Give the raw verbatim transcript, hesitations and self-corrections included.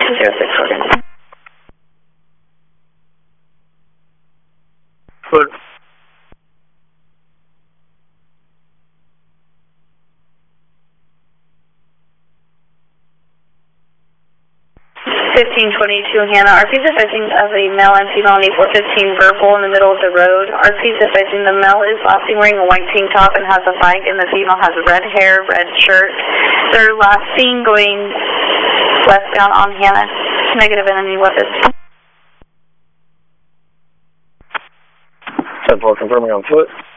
zero six Oregon. Foot. fifteen twenty-two Hannah, R P's advising of a male and female on eight four fifteen verbal in the middle of the road. R P's advising the male is last seen wearing a white tank top and has a bike, and the female has red hair, red shirt. They're last seen going westbound on Hannah. Negative enemy weapons. ten four confirming on foot.